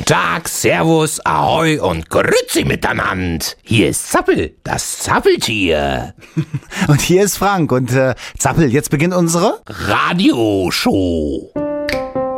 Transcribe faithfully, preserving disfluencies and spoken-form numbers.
Guten Tag, Servus, Ahoi und Grüezi miteinander. Hier ist Zappel, das Zappeltier. Und hier ist Frank und äh, Zappel, jetzt beginnt unsere Radioshow.